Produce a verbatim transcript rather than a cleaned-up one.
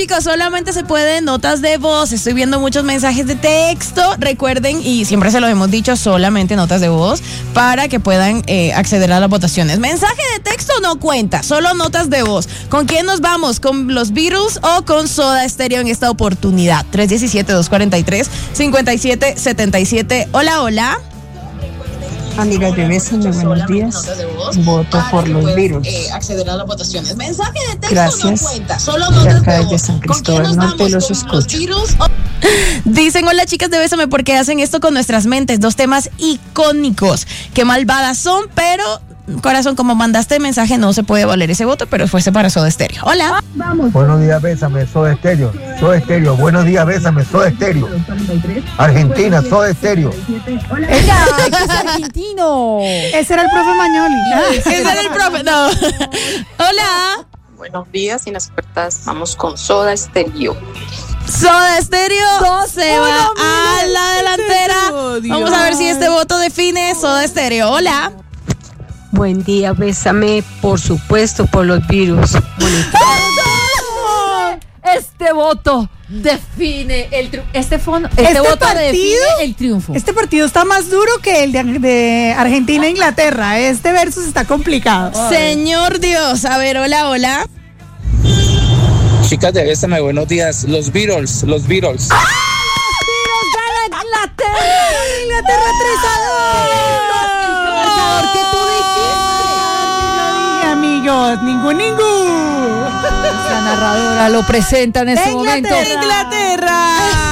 chicos, solamente se puede notas de voz. Estoy viendo muchos mensajes de texto. Recuerden, y siempre se lo hemos dicho, solamente notas de voz para que puedan eh, acceder a las votaciones. Mensaje de texto no cuenta, solo notas de voz. ¿Con quién nos vamos? ¿Con los Beatles o con Soda Stereo en esta oportunidad? tres uno siete, dos cuatro tres, cinco siete siete siete. Hola, hola. Amiga de Bésame, buenos días. Voto por los Beatles. Eh, acceder a las votaciones. Mensaje de texto Gracias. no cuenta, solo De notas acá de de voz. San ¿Con quién Cristóbal nos Norte vamos? los ¿Con escucho. Beatles o- Dicen, hola chicas de Bésame, ¿por qué hacen esto con nuestras mentes? Dos temas icónicos. Qué malvadas son, pero corazón, como mandaste el mensaje, no se puede valer ese voto, pero fuese para Soda Stereo. Hola. Buenos días, Bésame, Soda Stereo. Soda Stereo. Buenos días, Bésame, Soda Stereo. Argentina, Soda Stereo. ¡Ella! ¡Que es argentino! Ese era el profe Mañoli. Ese era el profe. No. Hola. Buenos días, inexpertas. Vamos con Soda Stereo. Soda Stereo se uno, va a miren, la delantera. Dios. Vamos a ver si este voto define Soda Stereo. Hola. Buen día, Bésame, por supuesto, por los virus. Este voto define el triunfo. Este, fondo, este, Este voto partido- define el triunfo. Este partido está más duro que el de, de Argentina e Inglaterra. Este versus está complicado. Señor Dios. A ver, hola, hola. Chicas de Bésame, buenos días. Los Beatles, los Beatles. ¡Gana Inglaterra! Inglaterra tres a dos. El marcador que tú Ay, amigos, ningún ningún. dijiste. La narradora lo presenta en este De momento. Inglaterra. Inglaterra.